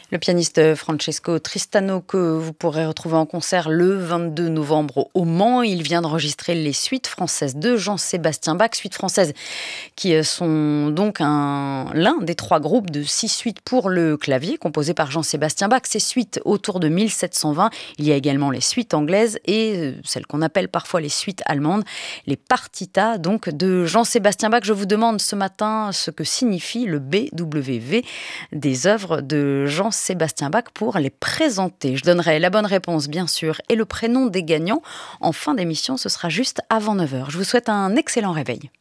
Le pianiste Francesco Tristano, que vous pourrez retrouver en concert le 22 novembre au Mans. Il vient d'enregistrer les suites françaises de Jean-Sébastien Bach, suites françaises qui sont donc l'un des 3 groupes de 6 suites pour le clavier composées par Jean-Sébastien Bach. Ces suites autour de 1720. Il y a également les suites anglaises et celles qu'on appelle parfois les suites allemandes, les partitas donc de Jean-Sébastien Bach. Je vous demande ce matin ce que signifie le BWV des œuvres de Jean-Sébastien Bach pour les présenter. Je donnerai la bonne réponse bien sûr et le prénom des gagnants en fin d'émission, ce sera juste avant 9h. Je vous souhaite un excellent réveil.